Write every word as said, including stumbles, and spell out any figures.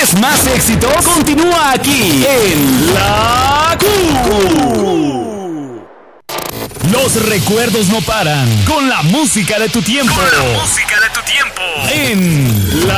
vez más éxitos continúa aquí en La Q. Los recuerdos no paran con la música de tu tiempo. Con la música de tu tiempo. En La